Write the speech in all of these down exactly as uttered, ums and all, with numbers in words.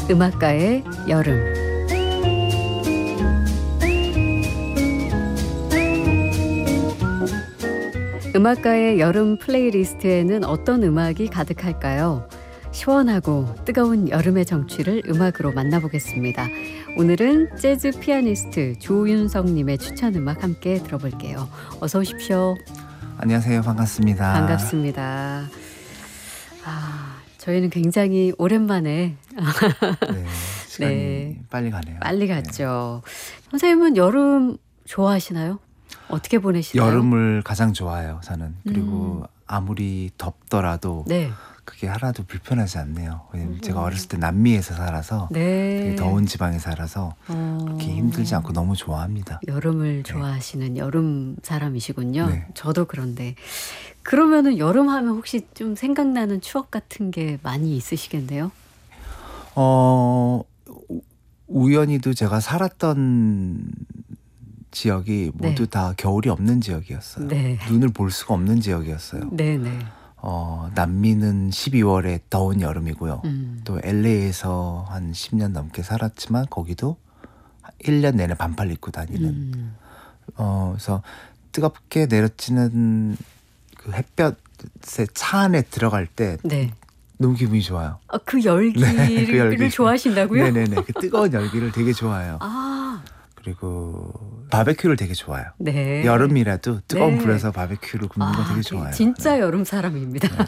음악가의 여름. 음악가의 여름 플레이리스트에는 어떤 음악이 가득할까요? 시원하고 뜨거운 여름의 정취를 음악으로 만나보겠습니다. 오늘은 재즈 피아니스트 조윤성님의 추천 음악 함께 들어볼게요. 어서 오십시오. 안녕하세요. 반갑습니다. 반갑습니다. 아, 저희는 굉장히 오랜만에 네, 시간이 네. 빨리 가네요. 빨리 갔죠. 네. 선생님은 여름 좋아하시나요? 어떻게 보내시나요? 여름을 가장 좋아해요. 저는. 그리고 음. 아무리 덥더라도 네. 그게 하나도 불편하지 않네요. 왜냐면 음. 제가 어렸을 때 남미에서 살아서 네. 되게 더운 지방에 살아서 어. 그렇게 힘들지 않고 너무 좋아합니다. 여름을 네. 좋아하시는 여름 사람이시군요. 네. 저도 그런데. 그러면은 여름 하면 혹시 좀 생각나는 추억 같은 게 많이 있으시겠네요? 어, 우연히도 제가 살았던 지역이 모두 네. 다 겨울이 없는 지역이었어요. 네. 눈을 볼 수가 없는 지역이었어요. 네네. 어, 남미는 십이월에 더운 여름이고요. 음. 또 엘에이에서 한 십 년 넘게 살았지만 거기도 일 년 내내 반팔 입고 다니는. 음. 어, 그래서 뜨겁게 내려지는 그 햇볕에 차 안에 들어갈 때 네. 너무 기분이 좋아요. 아, 그 열기를 네, 그 열기. 좋아하신다고요? 네네네. 그 뜨거운 열기를 되게 좋아해요. 아, 그리고 바베큐를 되게 좋아해요. 네. 여름이라도 뜨거운 네. 불에서 바베큐를 굽는 거 아, 되게 좋아해요. 진짜 네. 여름 사람입니다. 네.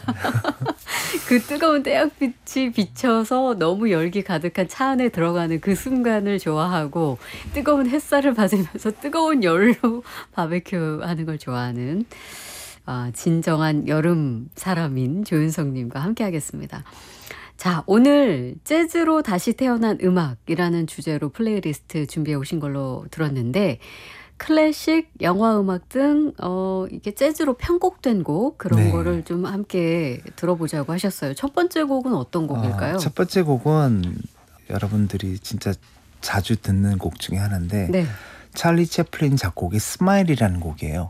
그 뜨거운 태양빛이 비쳐서 너무 열기 가득한 차 안에 들어가는 그 순간을 좋아하고 뜨거운 햇살을 받으면서 뜨거운 열로 바베큐 하는 걸 좋아하는 아, 진정한 여름 사람인 조윤성님과 함께 하겠습니다. 자, 오늘 재즈로 다시 태어난 음악이라는 주제로 플레이리스트 준비해 오신 걸로 들었는데 클래식, 영화 음악 등 어, 이게 재즈로 편곡된 곡 그런 네. 거를 좀 함께 들어보자고 하셨어요. 첫 번째 곡은 어떤 곡일까요? 어, 첫 번째 곡은 여러분들이 진짜 자주 듣는 곡 중에 하나인데 네. 찰리 채플린 작곡의 스마일이라는 곡이에요.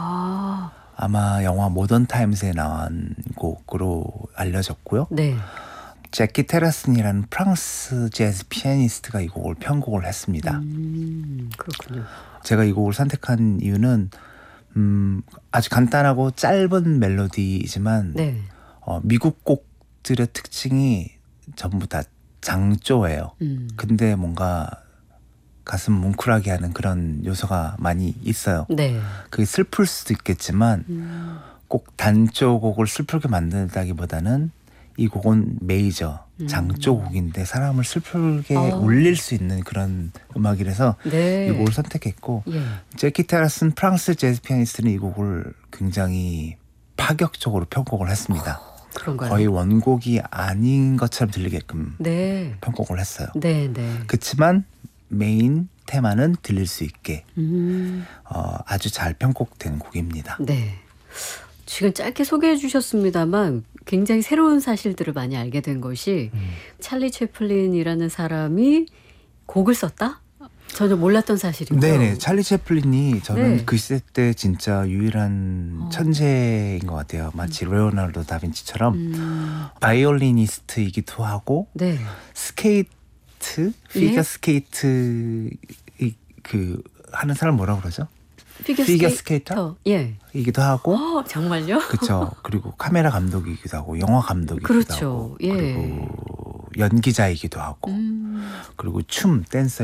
아, 아마 영화 모던 타임스에 나온 곡으로 알려졌고요. 네. 제키 테라슨이라는 프랑스 재즈 피아니스트가 이 곡을 편곡을 했습니다. 음, 그렇군요. 제가 이 곡을 선택한 이유는 음, 아주 간단하고 짧은 멜로디이지만 네. 어, 미국 곡들의 특징이 전부 다 장조예요. 음. 근데 뭔가 가슴 뭉클하게 하는 그런 요소가 많이 있어요. 네. 그게 슬플 수도 있겠지만 음. 꼭 단조곡을 슬프게 만든다기보다는 이 곡은 메이저, 장조 곡인데 사람을 슬프게 아. 울릴 수 있는 그런 음악이라서 네. 이 곡을 선택했고 예. 제키 테라슨 프랑스 재즈 피아니스트는 이 곡을 굉장히 파격적으로 편곡을 했습니다. 그런가요? 거의 원곡이 아닌 것처럼 들리게끔 네. 편곡을 했어요. 네, 네. 그렇지만 메인 테마는 들릴 수 있게 음. 어, 아주 잘 편곡된 곡입니다. 네. 지금 짧게 소개해 주셨습니다만 굉장히 새로운 사실들을 많이 알게 된 것이 음. 찰리 채플린이라는 사람이 곡을 썼다? 전혀 몰랐던 사실이고요. 네네. 찰리 채플린이 저는 네. 그 시대 때 진짜 유일한 어. 천재인 것 같아요. 마치 레오나르도 다빈치처럼 음. 바이올리니스트이기도 하고 네. 스케이트, 피겨 예? 스케이트 이, 그 하는 사람 뭐라 그러죠? 피겨, 피겨 스케이터. 스케이터? 예. 이기도 하고 어, 정말요? 그렇죠. 그리고 카메라 감독이기도 하고 영화 감독이기도 그렇죠. 하고 예. 그리고 연기자이기도 하고 음. 그리고 춤 댄서